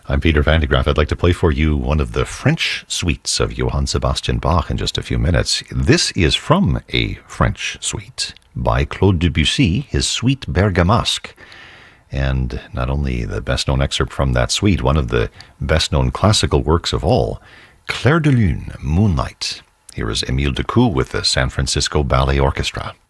I'm Peter Van de Graaff. I'd like to play for you one of the French suites of Johann Sebastian Bach in just a few minutes. This is from a French suite by Claude Debussy, his Suite Bergamasque. And not only the best-known excerpt from that suite, one of the best-known classical works of all, Clair de Lune, Moonlight. Here is Émile Decou with the San Francisco Ballet Orchestra.